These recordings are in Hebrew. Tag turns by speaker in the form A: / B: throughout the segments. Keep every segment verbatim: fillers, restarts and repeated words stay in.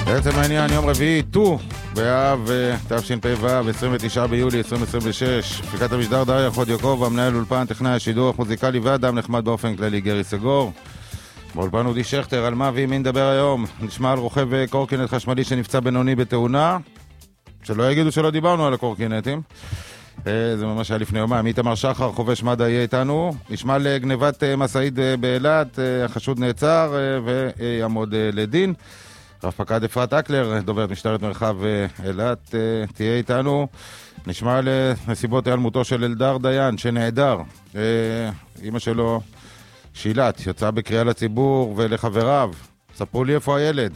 A: בעצם העניין יום רביעי, ט"ו באב תשפ"ו, עשרים ותשעה ביולי עשרים עשרים ושש. הפקת המשדר דריה חודיוקוב, המנהל אולפן, טכנאי השידור המוזיקלי ואדם נחמד באופן כללי גרי סגור. באולפן אודי שכטר, על מה ועם מי נדבר היום? נשמע על רוכב קורקינט חשמלי שנפצע בינוני בתאונה, שלא יגידו שלא דיברנו על הקורקינטים. זה ממש היה לפני יומיים. איתמר שחר, חובש מד"א, יהיה איתנו. נשמע על גנבת משאית באילת, החשוד נעצר ויעמוד לדין. רב פקד אפרת אקלר, דוברת משטרת מרחב אילת, תהיה איתנו. נשמע על נסיבות היעלמותו של אלדר דיין שנעדר. אמא שלו שילת, יצאה בקריאה לציבור ולחבריו, ספרו לי איפה הילד.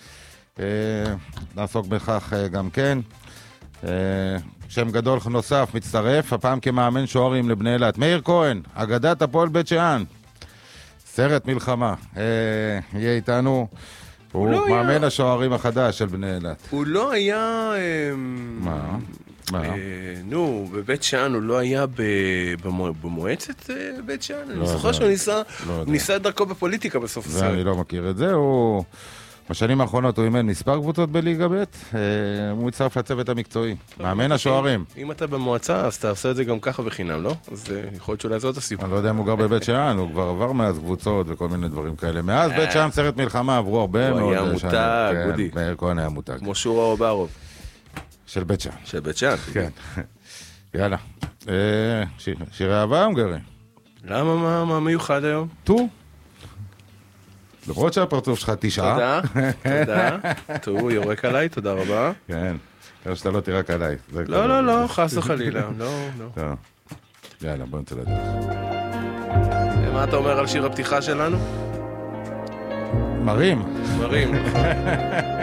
A: נעסוק בכך גם כן. שם גדול נוסף מצטרף, הפעם כמאמן שוערים לבני אילת, מאיר כהן, אגדת הפועל בית שאן, סרט מלחמה, יהיה איתנו. הוא מאמן השוערים החדש של בני אילת.
B: הוא לא היה...
A: מה? מה?
B: נו, בבית שאן הוא לא היה במועצת בית שאן? אני זוכר שהוא ניסה דרכו בפוליטיקה בסוף.
A: זה אני לא מכיר את זה. הוא... בשנים האחרונות הוא אימן מספר קבוצות בליגה ב', הוא יצטרף לצוות המקצועי, מאמן השוערים.
B: אם אתה במועצה, אז אתה עושה את זה גם ככה בחינם, לא? אז יכול להיות שאולי זאת הסיפור.
A: אני לא יודע אם הוא גר בבית שאן, הוא כבר עבר מאז קבוצות וכל מיני דברים כאלה. מאז בית שאן סרט מלחמה עברו הרבה מאוד.
B: הוא היה מותג, גודי.
A: מאיר כהן היה מותג.
B: כמו שורה אוברוב.
A: של בית שאן.
B: של בית שאן.
A: כן. יאללה. שירי אהבה, גרי.
B: למה, מה מיוחד היום?
A: ט"ו. למרות שהפרצוף שלך תשעה.
B: תודה, תודה. טוב, יורק עליי, תודה רבה.
A: כן, כמו שאתה לא תירק עליי.
B: לא, לא, לא, חס וחלילה, לא, לא.
A: יאללה, בוא נצא לדרך.
B: מה אתה אומר על שיר הפתיחה שלנו?
A: מרים.
B: מרים, נכון.